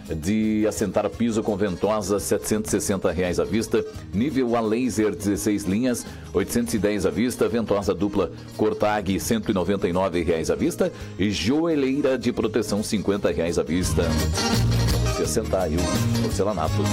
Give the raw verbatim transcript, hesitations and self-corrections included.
de assentar piso com ventosa, setecentos e sessenta reais à vista. Nível a laser, dezesseis linhas, oitocentos e dez à vista. Ventosa dupla Cortag, cento e noventa e nove reais à vista. E joelheira de proteção, cinquenta reais à vista. Você assentar aí o porcelanato.